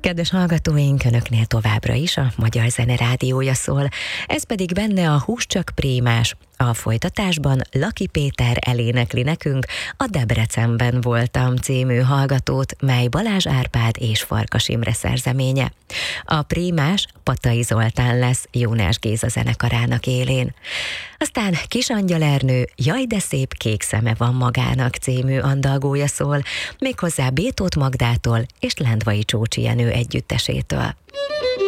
Kedves hallgatóink, önöknél továbbra is a Magyar Zene Rádiója szól, ez pedig benne a Hús csak prémás. A folytatásban Laki Péter elénekli nekünk a Debrecenben voltam című hallgatót, mely Balázs Árpád és Farkas Imre szerzeménye. A prémás Patai Zoltán lesz Jónás Géza zenekarának élén. Aztán Kisangyal Ernő Jaj de szép kék szeme van magának című andalgója szól, méghozzá Bétót Magdától és Lendvai Csócsi Jenő együttesétől.